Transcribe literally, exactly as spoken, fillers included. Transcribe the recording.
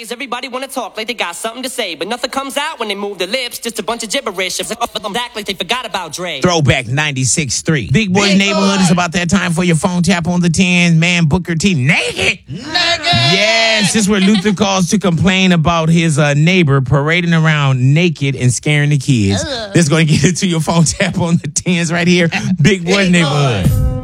Cause everybody wanna talk like they got something to say, but nothing comes out when they move their lips. Just a bunch of gibberish. Act like they forgot about Dre. Throwback ninety-six point three. Big Boy's Neighborhood Boy. is about that time for your phone tap on the tens. Man, Booker T naked. Naked. Yes, this is where Luther calls to complain about his uh, neighbor parading around naked and scaring the kids. Ugh. This is going to get into your phone tap on the tens right here. Big Boy's Big Neighborhood. Boy.